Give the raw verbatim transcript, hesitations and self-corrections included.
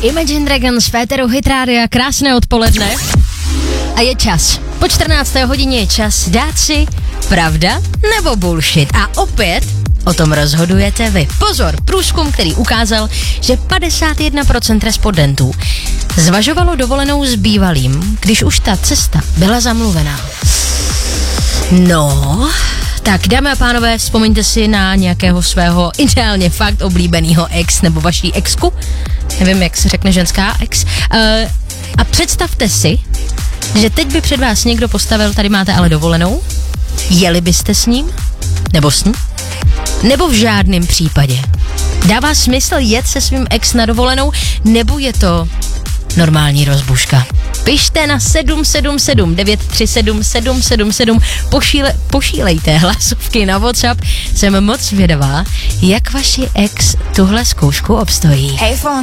Imagine Dragons, Féteru Hit Rádia, krásné odpoledne. A je čas. Po čtrnácté hodině je čas dát si pravda nebo bullshit. A opět o tom rozhodujete vy. Pozor, průzkum, který ukázal, že padesát jedna procent respondentů zvažovalo dovolenou s bývalým, když už ta cesta byla zamluvená. No, tak dámy a pánové, vzpomeňte si na nějakého svého ideálně fakt oblíbeného ex nebo vaší exku. Nevím, jak se řekne ženská ex. Uh, a představte si, že teď by před vás někdo postavil, tady máte ale dovolenou. Jeli byste s ním? Nebo s ní? Nebo v žádném případě? Dává smysl jet se svým ex na dovolenou? Nebo je to normální rozbuška? Pište na sedm sedm sedm devět tři sedm sedm sedm sedm, Pošíle, pošílejte hlasovky na WhatsApp. Jsem moc zvědavá, jak vaši ex tuhle zkoušku obstojí. Hey,